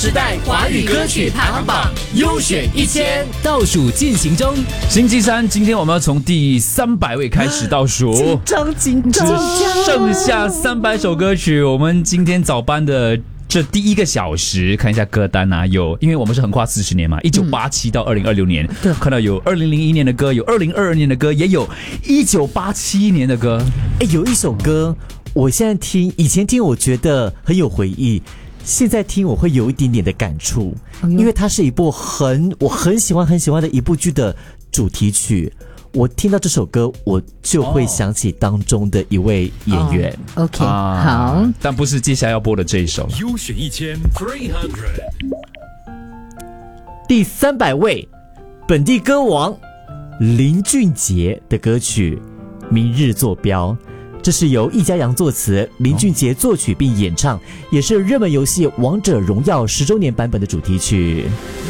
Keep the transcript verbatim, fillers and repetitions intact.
时代华语歌曲排行榜优选一千倒数进行中。 星期三，今天我们要从第三百位开始倒数， 紧张紧张， 剩下三百首歌曲。我们今天早班的这第一个小时，看一下歌单啊，有，因为我们是横跨四十年嘛，一九八七到二零二六年， 对， 看到有二零零一年的歌，有二零二二年的歌，也有一九八七年的歌。 哎，有一首歌，我现在听，以前听我觉得很有回忆，现在听我会有一点点的感触，因为它是一部很我很喜欢很喜欢的一部剧的主题曲。我听到这首歌，我就会想起当中的一位演员。 哦、OK，、 啊、 好， 但不是接下来要播的这一首。 优选一千 three hundred， 第三百位，本地歌王林俊杰的歌曲《明日坐标》，这是由易家扬作词，林俊杰作曲并演唱，也是热门游戏《王者荣耀》十周年版本的主题曲。